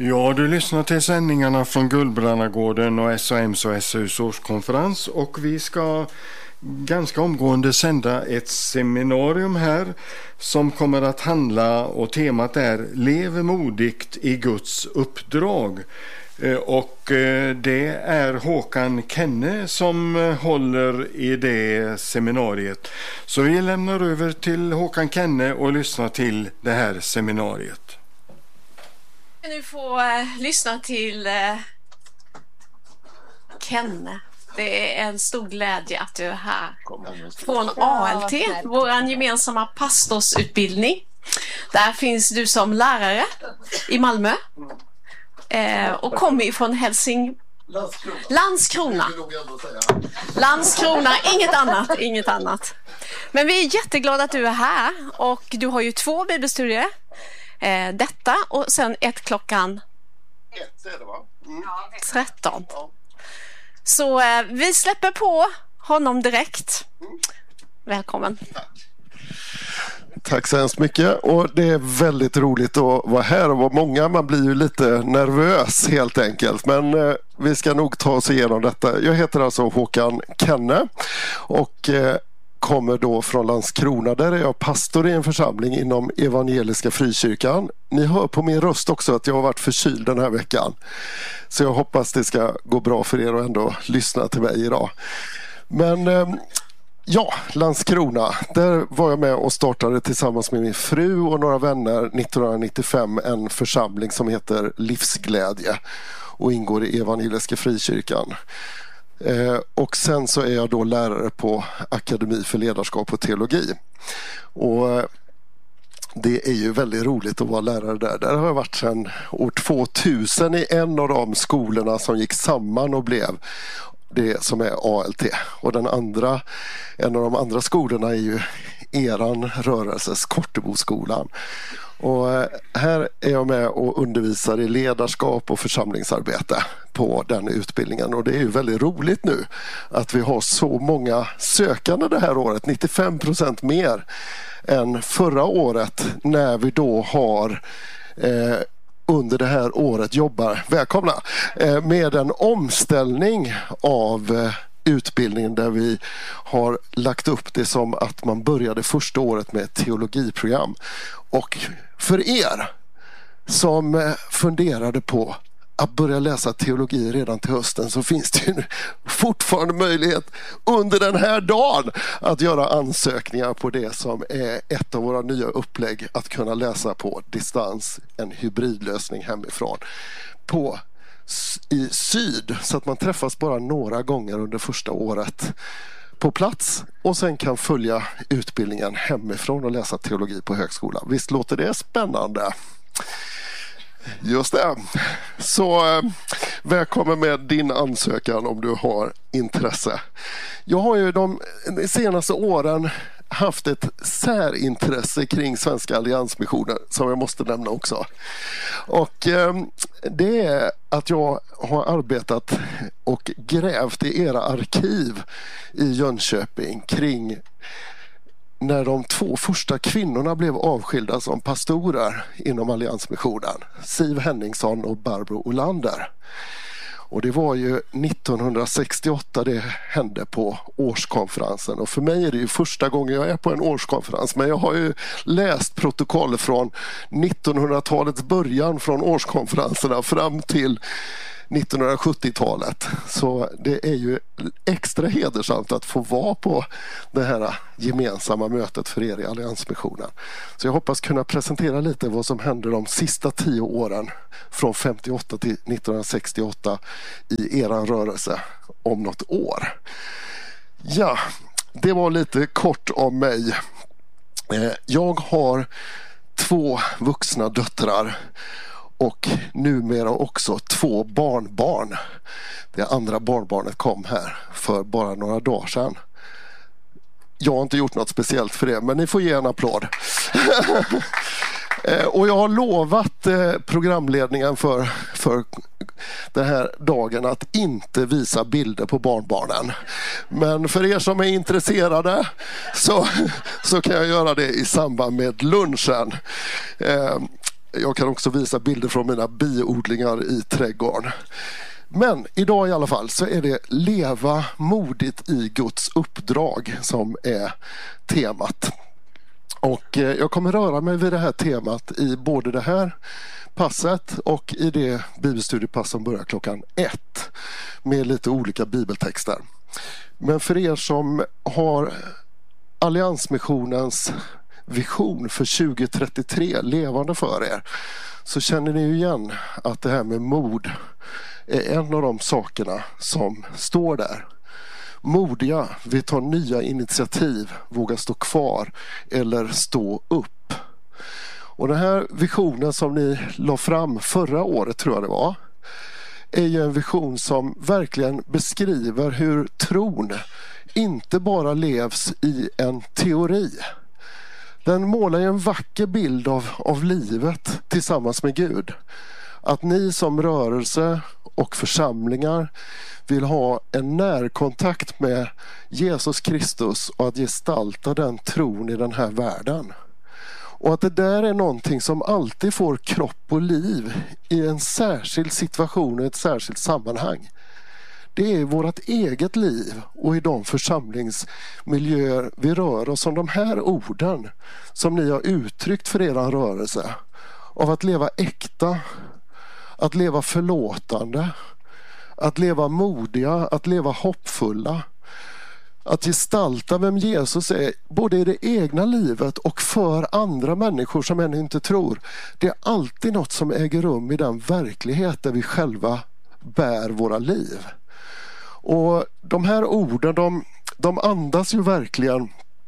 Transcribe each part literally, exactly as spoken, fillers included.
Ja, du lyssnar till sändningarna från Gullbrannagården och S A M:s och S A U:s årskonferens, och vi ska ganska omgående sända ett seminarium här som kommer att handla, och temat är Lev modigt i Guds uppdrag. Och det är Håkan Kenne som håller i det seminariet. Så vi lämnar över till Håkan Kenne och lyssnar till det här seminariet. Nu får uh, lyssna till uh, Kenne. Det är en stor glädje att du är här från A L T, vår gemensamma pastorsutbildning. Där finns du som lärare i Malmö eh, och kommer ifrån Helsing... Landskrona. Landskrona, inget annat, inget annat. Men vi är jätteglada att du är här, och du har ju två bibelstudier. Eh, detta och sen ett klockan ett är det, va? Mm. tretton. Ja. Så eh, vi släpper på honom direkt. Mm. Välkommen. Tack. Tack så hemskt mycket, och det är väldigt roligt att vara här och vara många. Man blir ju lite nervös helt enkelt, men eh, vi ska nog ta oss igenom detta. Jag heter alltså Håkan Kenne och eh, kommer då från Landskrona. Där är jag pastor i en församling inom Evangeliska Frikyrkan. Ni hör på min röst också att jag har varit förkyld den här veckan. Så jag hoppas det ska gå bra för er att ändå lyssna till mig idag. Men ja, Landskrona. Där var jag med och startade tillsammans med min fru och några vänner nittonhundranittiofem en församling som heter Livsglädje och ingår i Evangeliska Frikyrkan. Eh, och sen så är jag då lärare på Akademi för ledarskap och teologi. Och eh, det är ju väldigt roligt att vara lärare där. Där har jag varit sedan år tvåtusen i en av de skolorna som gick samman och blev det som är A L T. Och den andra, en av de andra skolorna är ju eran rörelses Korteboskolan. Och här är jag med och undervisar i ledarskap och församlingsarbete på den utbildningen. Och det är ju väldigt roligt nu att vi har så många sökande det här året. nittiofem procent mer än förra året, när vi då har eh, under det här året jobbar, välkomna, eh, med en omställning av eh, utbildningen där vi har lagt upp det som att man började första året med ett teologiprogram. Och för er som funderade på att börja läsa teologi redan till hösten, så finns det ju fortfarande möjlighet under den här dagen att göra ansökningar på det som är ett av våra nya upplägg, att kunna läsa på distans, en hybridlösning hemifrån på i syd, så att man träffas bara några gånger under första året på plats och sen kan följa utbildningen hemifrån och läsa teologi på högskolan. Visst låter det spännande? Just det. Så eh, välkommen med din ansökan om du har intresse. Jag har ju de senaste åren haft ett särintresse kring Svenska Alliansmissionen som jag måste nämna också. Och eh, det är att jag har arbetat och grävt i era arkiv i Jönköping kring när de två första kvinnorna blev avskilda som pastorer inom Alliansmissionen, Siv Henningsson och Barbro Olander. Och det var ju nittonhundrasextioåtta det hände på årskonferensen. Och för mig är det ju första gången jag är på en årskonferens. Men jag har ju läst protokoll från nittonhundratalets början, från årskonferenserna fram till nittonhundrasjuttiotalet. Så det är ju extra hedersamt att få vara på det här gemensamma mötet för er i Alliansmissionen. Så jag hoppas kunna presentera lite vad som hände de sista tio åren från femtioåtta till nittonhundrasextioåtta i eran rörelse om något år. Ja, det var lite kort om mig. Jag har två vuxna döttrar och numera också två barnbarn. Det andra barnbarnet kom här för bara några dagar sedan. Jag har inte gjort något speciellt för det, men ni får ge en applåd. Och jag har lovat programledningen för, för den här dagen att inte visa bilder på barnbarnen. Men för er som är intresserade så, så kan jag göra det i samband med lunchen. jag kan också visa bilder från mina biodlingar i trädgården. Men idag i alla fall så är det leva modigt i Guds uppdrag som är temat. Och jag kommer röra mig vid det här temat i både det här passet och i det bibelstudiepass som börjar klockan ett med lite olika bibeltexter. Men för er som har Alliansmissionens vision för tjugo trettiotre levande för er, så känner ni ju igen att det här med mod är en av de sakerna som står där. Modiga, vi tar nya initiativ, våga stå kvar eller stå upp. Och den här visionen som ni la fram förra året, tror jag det var, är ju en vision som verkligen beskriver hur tron inte bara levs i en teori. Den målar ju en vacker bild av, av livet tillsammans med Gud. Att ni som rörelse och församlingar vill ha en närkontakt med Jesus Kristus och att gestalta den tron i den här världen. Och att det där är någonting som alltid får kropp och liv i en särskild situation och ett särskilt sammanhang. Det är vårt eget liv och i de församlingsmiljöer vi rör oss som de här orden som ni har uttryckt för er rörelse. Av att leva äkta, att leva förlåtande, att leva modiga, att leva hoppfulla. Att gestalta vem Jesus är både i det egna livet och för andra människor som ännu inte tror. Det är alltid något som äger rum i den verklighet där vi själva bär våra liv. Och de här orden, de, de andas ju verkligen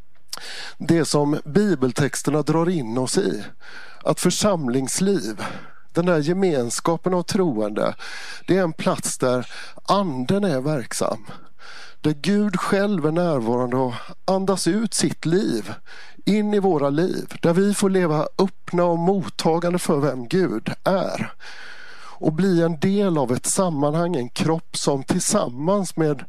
det som bibeltexterna drar in oss i. Att församlingsliv, den där gemenskapen av troende, det är en plats där anden är verksam. Där Gud själv är närvarande och andas ut sitt liv in i våra liv. Där vi får leva öppna och mottagande för vem Gud är. Och bli en del av ett sammanhang, en kropp som tillsammans med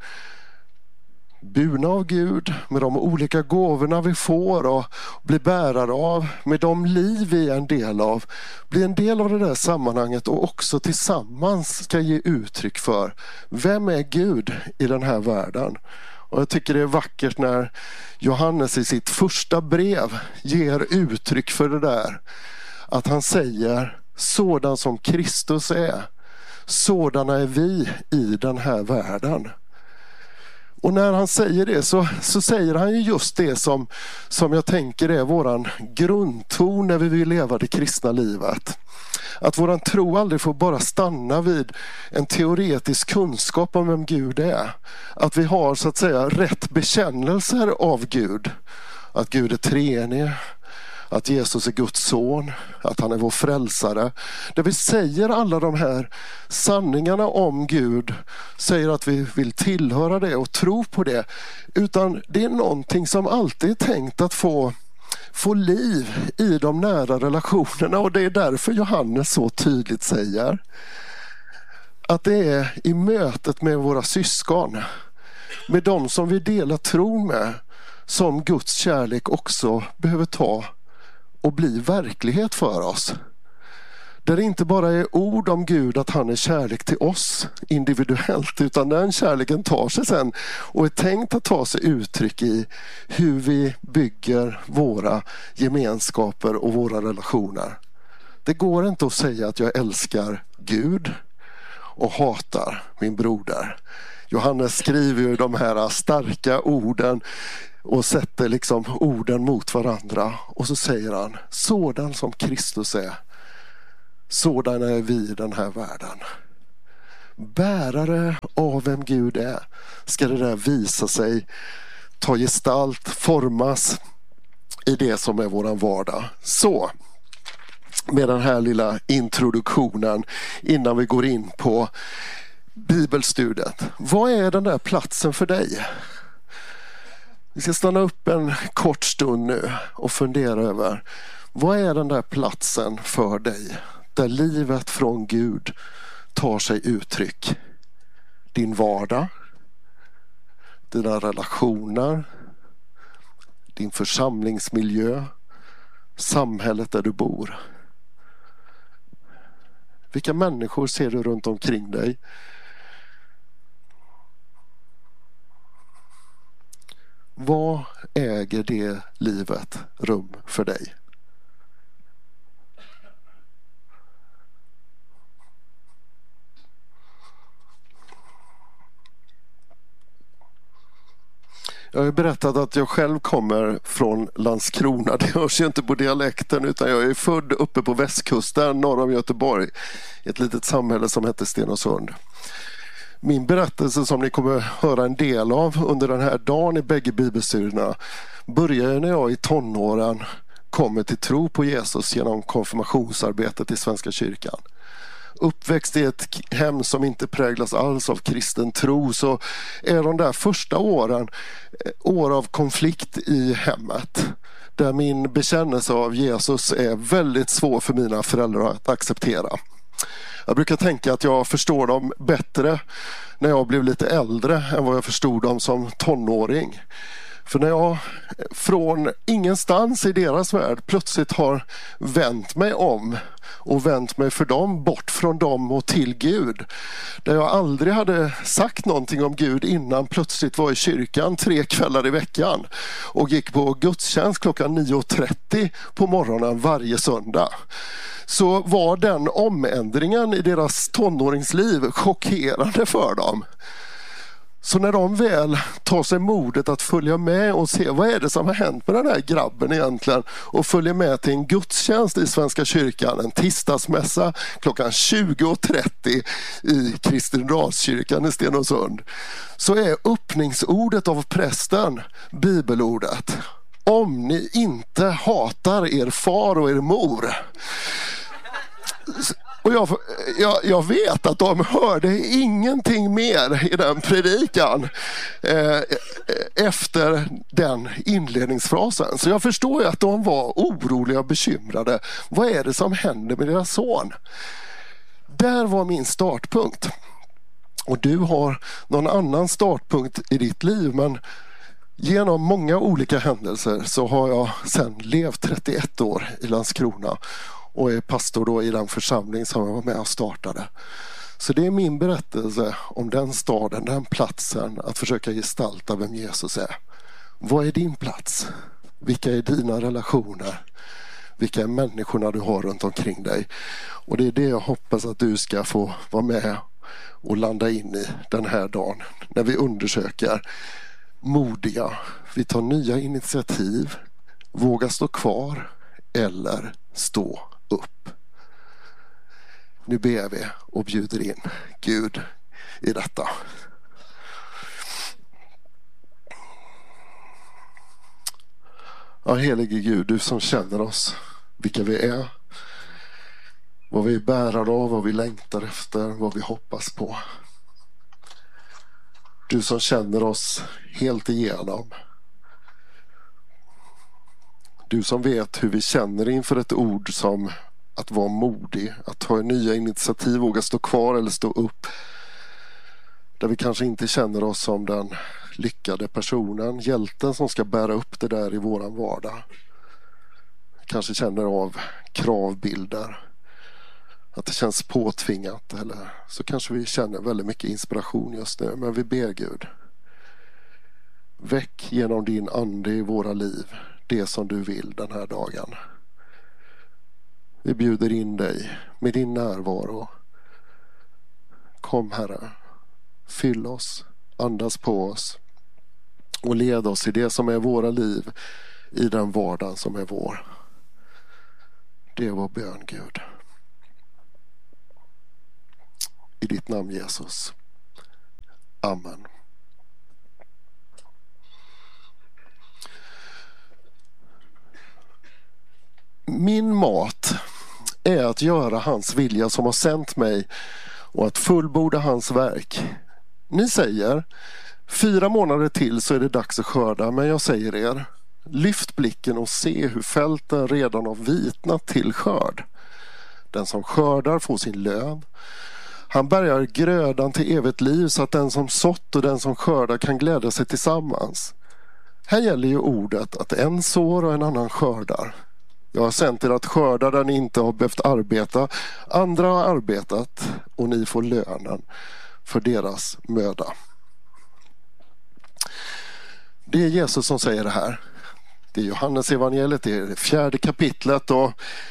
burna av Gud, med de olika gåvorna vi får och blir bärare av, med de liv vi är en del av, blir en del av det där sammanhanget och också tillsammans ska ge uttryck för vem är Gud i den här världen. Och jag tycker det är vackert när Johannes i sitt första brev ger uttryck för det där. Att han säger: sådan som Kristus är, sådana är vi i den här världen. Och när han säger det så, så säger han ju just det som, som jag tänker är våran grundton när vi vill leva det kristna livet. Att våran tro aldrig får bara stanna vid en teoretisk kunskap om vem Gud är. Att vi har så att säga rätt bekännelser av Gud. Att Gud är treenig. Att Jesus är Guds son, att han är vår frälsare. Där vi säger alla de här sanningarna om Gud, säger att vi vill tillhöra det och tro på det. Utan det är någonting som alltid är tänkt att få, få liv i de nära relationerna. Och det är därför Johannes så tydligt säger att det är i mötet med våra syskon, med de som vi delar tron med, som Guds kärlek också behöver ta och bli verklighet för oss. Där det inte bara är ord om Gud att han är kärlek till oss individuellt, utan den kärleken tar sig sen och är tänkt att ta sig uttryck i hur vi bygger våra gemenskaper och våra relationer. Det går inte att säga att jag älskar Gud och hatar min broder. Johannes skriver ju de här starka orden och sätter liksom orden mot varandra. Och så säger han: sådan som Kristus är, sådan är vi i den här världen. Bärare av vem Gud är ska det där visa sig, ta gestalt, formas i det som är våran vardag. Så, med den här lilla introduktionen innan vi går in på bibelstudiet. Vad är den där platsen för dig? Vi ska stanna upp en kort stund nu och fundera över: vad är den där platsen för dig där livet från Gud tar sig uttryck? Din vardag, dina relationer, din församlingsmiljö, samhället där du bor. Vilka människor ser du runt omkring dig? Vad äger det livet rum för dig? Jag har berättat att jag själv kommer från Landskrona. Det hörs ju inte på dialekten, utan jag är född uppe på västkusten norr om Göteborg. I ett litet samhälle som heter Stenungsund. Min berättelse som ni kommer höra en del av under den här dagen i bägge bibelstudierna börjar när jag i tonåren kommer till tro på Jesus genom konfirmationsarbetet i Svenska kyrkan. Uppväxt i ett hem som inte präglas alls av kristen tro, så är de där första åren år av konflikt i hemmet. Där min bekännelse av Jesus är väldigt svår för mina föräldrar att acceptera. Jag brukar tänka att jag förstår dem bättre när jag blev lite äldre än vad jag förstod dem som tonåring. För när jag från ingenstans i deras värld plötsligt har vänt mig om och vänt mig för dem, bort från dem och till Gud. Där jag aldrig hade sagt någonting om Gud innan, plötsligt var i kyrkan tre kvällar i veckan och gick på gudstjänst klockan nio och trettio på morgonen varje söndag. Så var den omändringen i deras tonåringsliv chockerande för dem. Så när de väl tar sig modet att följa med och se vad är det som har hänt med den här grabben egentligen, och följer med till en gudstjänst i Svenska kyrkan, en tisdagsmässa klockan tjugo och trettio i Kristi Himmelskyrkan i Stenungsund, så är öppningsordet av prästen bibelordet: om ni inte hatar er far och er mor. Och jag, jag, jag vet att de hörde ingenting mer i den predikan eh, efter den inledningsfrasen. Så jag förstår ju att de var oroliga och bekymrade. Vad är det som händer med deras son? Där var min startpunkt. Och du har någon annan startpunkt i ditt liv, men genom många olika händelser så har jag sedan levt trettioett år i Landskrona och är pastor då i den församling som jag var med och startade. Så det är min berättelse om den staden, den platsen, att försöka gestalta vem Jesus är. Vad är din plats? Vilka är dina relationer? Vilka är människorna du har runt omkring dig? Och det är det jag hoppas att du ska få vara med och landa in i den här dagen. När vi undersöker modiga, vi tar nya initiativ, våga stå kvar eller stå upp. Nu ber vi och bjuder in Gud i detta. Ja, helige Gud, du som känner oss, vilka vi är, vad vi är bärare av, vad vi längtar efter, vad vi hoppas på. Du som känner oss helt igenom. Du som vet hur vi känner inför ett ord som att vara modig, att ta nya initiativ, våga stå kvar eller stå upp. Där vi kanske inte känner oss som den lyckade personen, hjälten som ska bära upp det där i våran vardag. Kanske känner av kravbilder, att det känns påtvingat, eller så kanske vi känner väldigt mycket inspiration just nu. Men vi ber Gud, väck genom din ande i våra liv det som du vill den här dagen. Vi bjuder in dig med din närvaro. Kom Herre, fyll oss, andas på oss och led oss i det som är våra liv, i den vardagen som är vår. Det är vår bön, Gud. I ditt namn Jesus. Amen. Min mat är att göra hans vilja som har sänt mig och att fullborda hans verk. Ni säger, fyra månader till så är det dags att skörda, men jag säger er, lyft blicken och se hur fälten redan har vitnat till skörd. Den som skördar får sin lön. Han bärgar grödan till evigt liv så att den som sått och den som skördar kan glädja sig tillsammans. Här gäller ju ordet att en sår och en annan skördar. Jag har sänt er att skörda där ni inte har behövt arbeta. Andra har arbetat och ni får lönen för deras möda. Det är Jesus som säger det här. Det är Johannes evangeliet, det är det fjärde kapitlet, och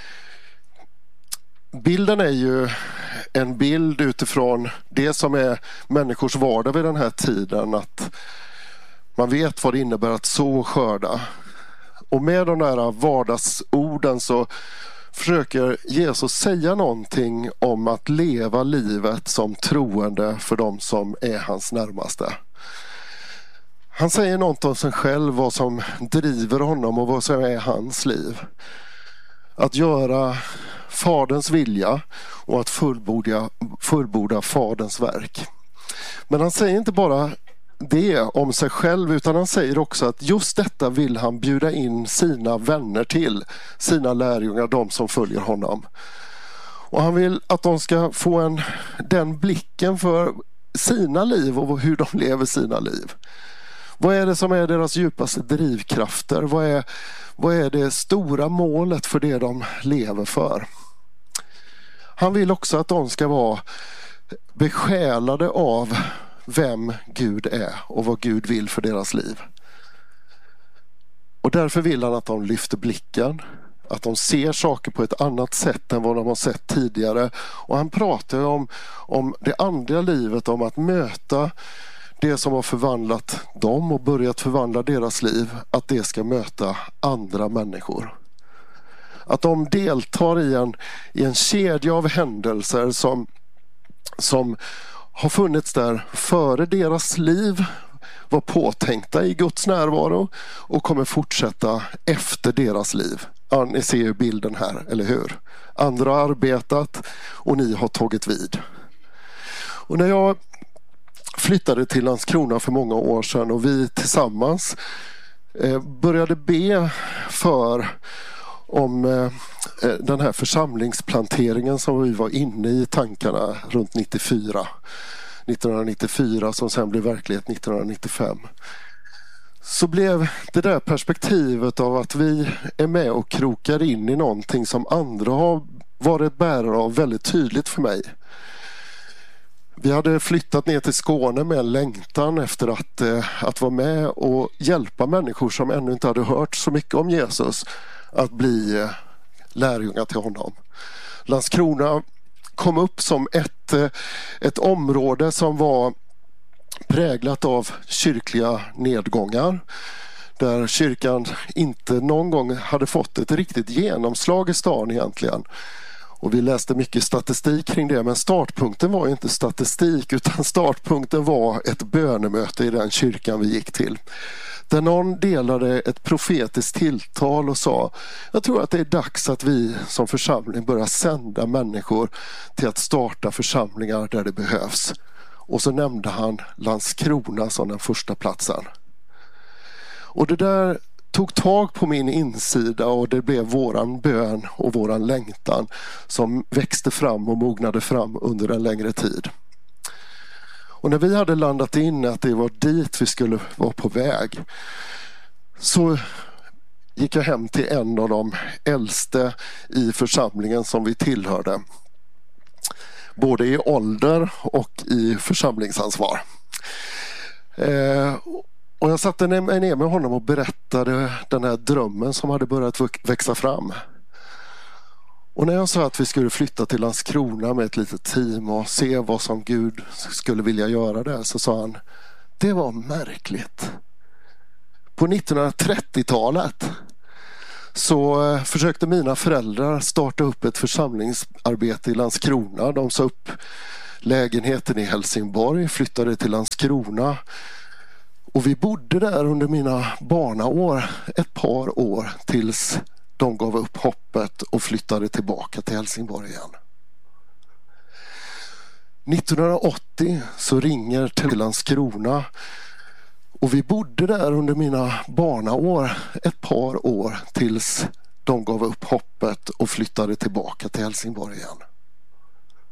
bilden är ju en bild utifrån det som är människors vardag vid den här tiden, att man vet vad det innebär att så och skörda. Och med de där vardagsorden så försöker Jesus säga någonting om att leva livet som troende för de som är hans närmaste. Han säger något om sig själv, vad som driver honom och vad som är hans liv. Att göra Faderns vilja och att fullborda, fullborda Faderns verk. Men han säger inte bara det om sig själv, utan han säger också att just detta vill han bjuda in sina vänner till, sina lärjungar, de som följer honom. Och han vill att de ska få en, den blicken för sina liv och hur de lever sina liv. Vad är det som är deras djupaste drivkrafter? Vad är, vad är det stora målet för det de lever för? Han vill också att de ska vara besjälade av vem Gud är och vad Gud vill för deras liv. Och därför vill han att de lyfter blicken, att de ser saker på ett annat sätt än vad de har sett tidigare. Och han pratar om, om det andliga livet, om att möta det som har förvandlat dem och börjat förvandla deras liv, att det ska möta andra människor. Att de deltar i en, i en kedja av händelser som, som har funnits där före deras liv, var påtänkta i Guds närvaro och kommer fortsätta efter deras liv. Ja, ni ser ju bilden här, eller hur? Andra har arbetat och ni har tagit vid. Och när jag flyttade till Landskrona för många år sedan och vi tillsammans eh, började be för om eh, den här församlingsplanteringen som vi var inne i tankarna runt nittiofyra. nittonhundranittiofyra som sen blev verklighet nittonhundranittiofem. Så blev det där perspektivet av att vi är med och krokar in i någonting som andra har varit bärare av väldigt tydligt för mig. Vi hade flyttat ner till Skåne med en längtan efter att, eh, att vara med och hjälpa människor som ännu inte hade hört så mycket om Jesus att bli eh, lärjungar till honom. Landskrona kom upp som ett, eh, ett område som var präglat av kyrkliga nedgångar. Där kyrkan inte någon gång hade fått ett riktigt genomslag i stan egentligen. Och vi läste mycket statistik kring det, men startpunkten var ju inte statistik utan startpunkten var ett bönemöte i den kyrkan vi gick till. Där någon delade ett profetiskt tilltal och sa: jag tror att det är dags att vi som församling börjar sända människor till att starta församlingar där det behövs. Och så nämnde han Landskrona som den första platsen. Och det där tog tag på min insida och det blev våran bön och våran längtan som växte fram och mognade fram under en längre tid. Och när vi hade landat in att det var dit vi skulle vara på väg, så gick jag hem till en av de äldste i församlingen som vi tillhörde. Både i ålder och i församlingsansvar. Eh, och jag satte mig ner med honom och berättade den här drömmen som hade börjat växa fram. Och när jag sa att vi skulle flytta till Landskrona med ett litet team och se vad som Gud skulle vilja göra där, så sa han: det var märkligt. På nittonhundratrettiotalet så försökte mina föräldrar starta upp ett församlingsarbete i Landskrona. De sa upp lägenheten i Helsingborg, flyttade till Landskrona. Och vi bodde där under mina barnaår ett par år tills de gav upp hoppet och flyttade tillbaka till Helsingborg igen. nittonhundraåttio så ringer till Landskrona och vi bodde där under mina barnaår ett par år tills de gav upp hoppet och flyttade tillbaka till Helsingborg igen.